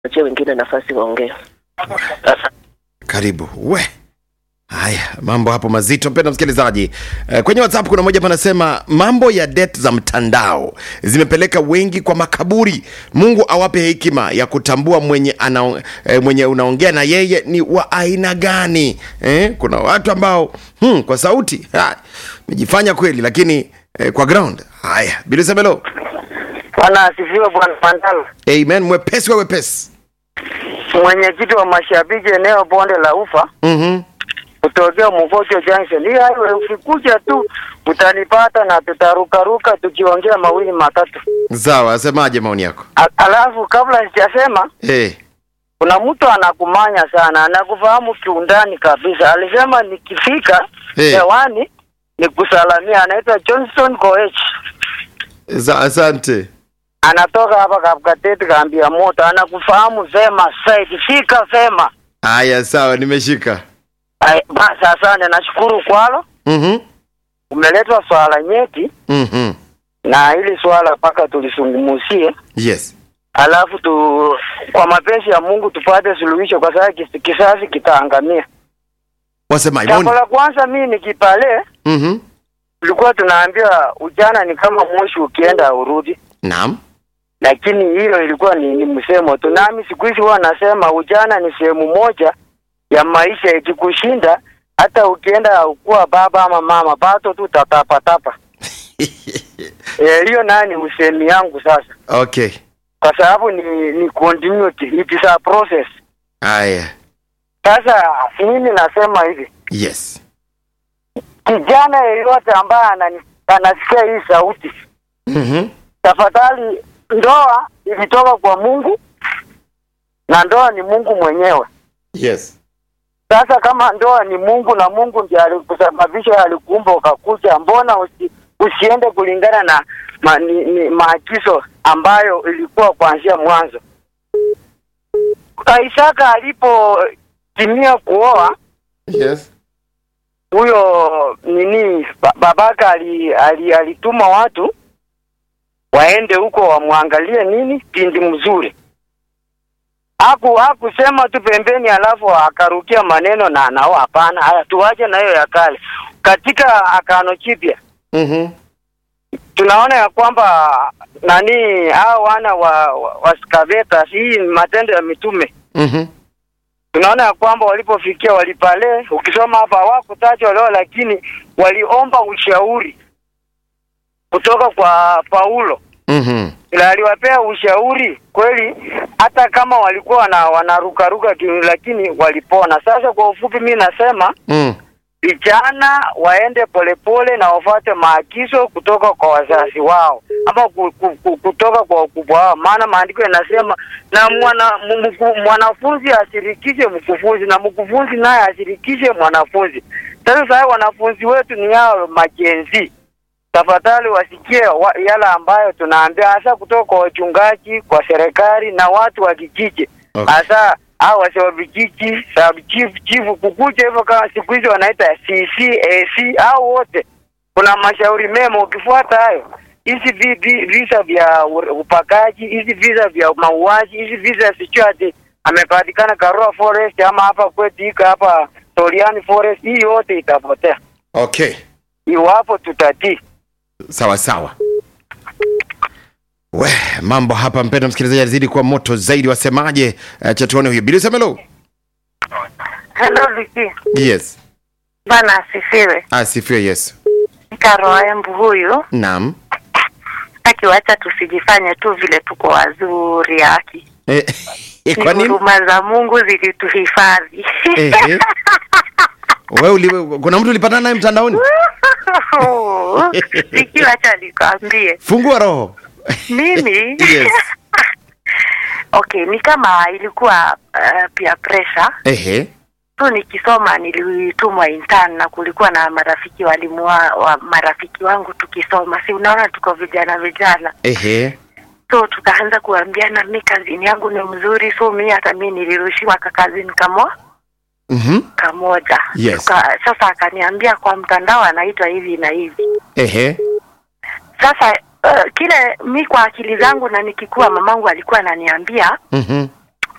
Acha wengine nafasi waongee. Karibu. Haya, mambo hapo mazito mpendwa msikilizaji. Kwenye WhatsApp kuna mmoja anasema mambo ya date za mtandao zimepeleka wengi kwa makaburi. Mungu awape hekima ya kutambua mwenye unaongea na yeye ni wa aina gani. Kuna watu ambao kwa sauti mejifanya kweli lakini kwa ground. Haya, bila semelo. Bwana asifiwe Bwana Mandala. Amen, mwepesi wa wepesi. Mwenyekiti wa mashabiki eneo bonde la Ufa. Kutokea Mvojo Junction. Hii highway ukikuja tu utanipata na tutarukaruka tukiongea mawili matatu. Sawa, asemaje maoni yako? Alafu kabla sijasema, kuna mtu anakumanya sana, anakufahamu kiundani kabisa. Alisema nikifika hewani nikusalamia, anaitwa Johnson Koech. Asante. Anatoka hapa Kapkatete kaambia moto, anakufahamu vema zaidi. Fika vema. Haya sawa, nimeshika. Basi asante, nashukuru kwalo. Umeletwa swala nyeti. Na hili swala paka tulisungumusie. Yes. Alafu kwa mapenzi ya Mungu tupate suluhisho kwa sababu kisasi kitaangamia. Wasema imani. Kwa kwanza mimi nikipale. Tulikuwa tunaambiwa ujana ni kama moshi ukienda urudi. Naam. Lakini hilo ilikuwa ni msemo tu. Nami siku hizi huwa nasema ujana ni sehemu moja ya maisha, ikikushinda hata ukienda kuwa baba ama mama bado tu tatapa. Hiyo nani usemi yangu sasa. Okay. Kwa sababu ni continuity, it is a process. Haya. Sasa mimi nasema hivi. Yes. Kijana yeyote ambaye anasikia hii sauti. Tafadhali, ndoa ilitoka kwa Mungu na ndoa ni Mungu mwenyewe. Yes. Sasa kama ndoa ni Mungu na Mungu ndiye alikusababisha, alikuumba ukakuja, mbona usiende kulingana na maagizo ambayo ilikuwa kuanzia mwanzo? Isaka alipotimia kuoa, yes, huyo babaka alituma watu waende huko wamwangalie binti mzuri. Hakusema tu pembeni alafu akarukia maneno na nao, hapana. Haya, tuache na hiyo ya kale. Katika Agano Jipya tunaona ya kwamba hao wana wa skaveta, hii Matendo ya Mitume. Tunaona ya kwamba walipofikia walipale, ukisoma hapa hawakutajwa leo, lakini waliomba ushauri kutoka kwa Paulo. Ila aliwapea ushauri kweli, hata kama walikuwa wanarukaruka lakini walipona. Sasa kwa ufupi mimi nasema vijana waende polepole na wafuate maagizo kutoka kwa wazazi wao ama kutoka kwa wakubwa wao, maana maandiko yanasema na mwanafunzi ashirikishe mkufunzi na mkufunzi naye ashirikishe mwanafunzi. Sasa wanafunzi wetu ni hao majenzi. Tafadhali wasikie yale ambayo tunaambia, hasa kutoka kwa wachungaji, kwa serikali na watu wa kijiji. Hasa hao wa vijiji, chief kukuja hivyo kama siku hizo wanaita CCAC au wote. Kuna mashauri mema ukifuata hayo. Hizi visa vya upakaji, hizi visa vya mauaji, hizi visa sichati amepatikana Karua Forest ama hapa kwetu hapa Toliani Forest, hii yote itapotea. Okay. Iwapo tutatii. Sawa. Mambo hapa mpendwa msikilizaji yazidi kuwa moto zaidi. Wasemaje? Chatuone huyo. Bila semelo. Hello Vicky. Yes. Bana asifiwe. Asifiwe, yes. Karoembu huyu. Naam. Akiwacha tusijifanye tu vile tuko wazuri haki. Kwa nini? Huruma za Mungu zilituhifadhi. Wewe kuna mtu ulipatana naye mtandaoni? Sikiwacha nikwambie. Fungua roho. Mimi? Yes. Okay, ni kama ilikuwa peer pressure. Tu nikisoma nilitumwa intern na kulikuwa na marafiki walimu wa marafiki wangu tukisoma. Si unaona tuko vijana. So tukaanza kuambiana mimi kazini yangu ni mzuri, so mimi hata mimi nilirushiwa kazini kamoja. Yes. Sasa akaniambia kwa mtandao anaitwa hivi na hivi. Sasa kile mi kwa akili zangu na nikikuwa mamangu alikuwa ananiambia